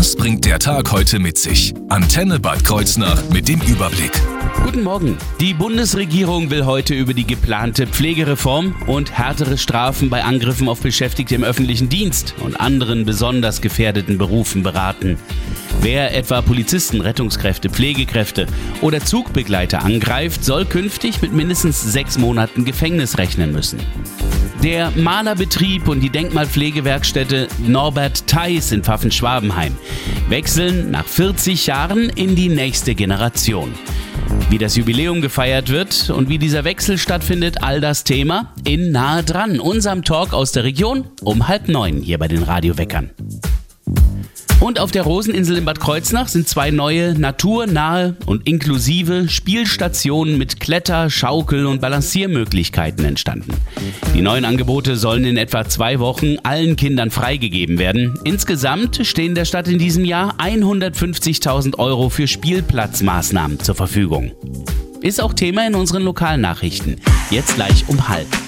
Was bringt der Tag heute mit sich? Antenne Bad Kreuznach mit dem Überblick. Guten Morgen. Die Bundesregierung will heute über die geplante Pflegereform und härtere Strafen bei Angriffen auf Beschäftigte im öffentlichen Dienst und anderen besonders gefährdeten Berufen beraten. Wer etwa Polizisten, Rettungskräfte, Pflegekräfte oder Zugbegleiter angreift, soll künftig mit mindestens 6 Monaten Gefängnis rechnen müssen. Der Malerbetrieb und die Denkmalpflegewerkstätte Norbert Theis in Pfaffen-Schwabenheim wechseln nach 40 Jahren in die nächste Generation. Wie das Jubiläum gefeiert wird und wie dieser Wechsel stattfindet, all das Thema in Nahe dran, unserem Talk aus der Region um 8:30 hier bei den Radioweckern. Und auf der Roseninsel in Bad Kreuznach sind 2 neue, naturnahe und inklusive Spielstationen mit Kletter-, Schaukel- und Balanciermöglichkeiten entstanden. Die neuen Angebote sollen in etwa 2 Wochen allen Kindern freigegeben werden. Insgesamt stehen der Stadt in diesem Jahr 150.000 € für Spielplatzmaßnahmen zur Verfügung. Ist auch Thema in unseren Lokalnachrichten. Jetzt gleich um 12:30.